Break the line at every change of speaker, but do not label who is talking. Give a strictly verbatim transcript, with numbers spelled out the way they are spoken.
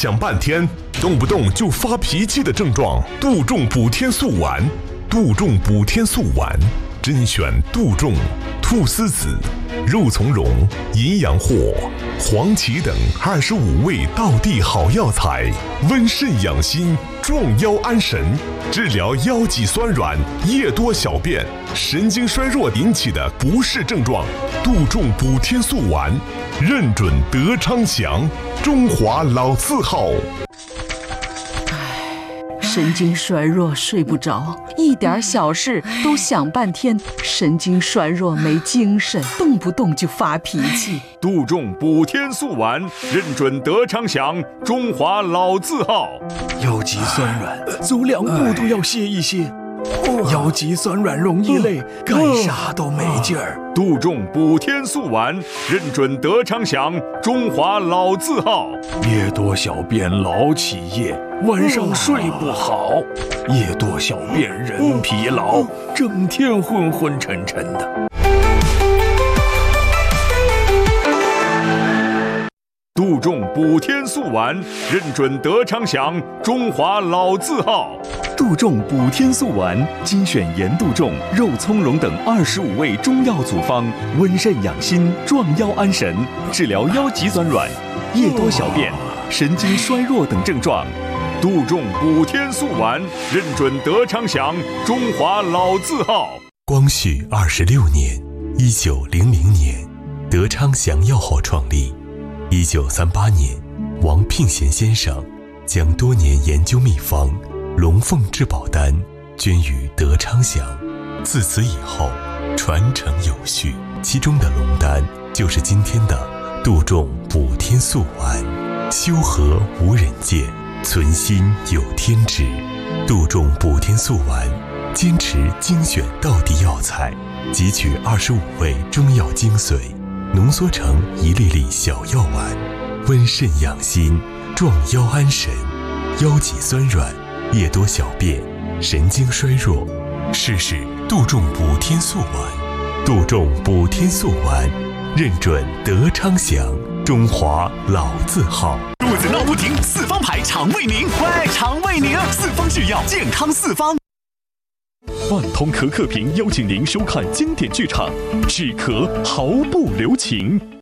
想半天，动不动就发脾气的症状，杜仲补天素丸。杜仲补天素丸，甄选杜仲、菟丝子、肉苁蓉、淫羊藿、黄芪等二十五味道地好药材，温肾养心，壮腰安神，治疗腰脊酸软、夜多小便、神经衰弱引起的不适症状。杜仲补天素丸，认准德昌祥，中华老字号。
神经衰弱睡不着，一点小事都想半天，神经衰弱没精神，动不动就发脾气。
杜仲补天素丸，认准德昌祥，中华老字号。
腰脊酸软，走两步都要歇一歇。腰脊酸软容易累，干啥都没劲儿。
杜仲补天素丸，认准德昌祥，中华老字号。
夜多小便老起夜，晚上睡不好，夜多小便人疲劳，整天昏昏沉沉的。
杜仲补天素丸，认准德昌祥，中华老字号。
杜仲补天素丸，精选盐杜仲、肉苁蓉等二十五味中药组方，温肾养心，壮腰安神，治疗腰脊酸软、夜多小便、神经衰弱等症状。
杜仲补天素丸，认准德昌祥，中华老字号。
光绪二十六年，一九零零年，德昌祥药号创立。一九三八年，王聘贤先生将多年研究秘方龙凤至宝丹捐于德昌祥，自此以后传承有序。其中的龙丹就是今天的杜仲补天素丸。修和无人见，存心有天知。杜仲补天素丸坚持精选道地药材，汲取二十五味中药精髓，浓缩成一粒粒小药丸，温肾养心，壮腰安神，腰脊酸软、夜多小便、神经衰弱，试试杜仲补天素丸。杜仲补天素丸，认准德昌祥，中华老字号。
肚子闹不停，四方牌肠胃宁，喂，肠胃宁，四方制药，健康四方。
万通壳克平邀请您收看经典剧场《止咳毫不留情》。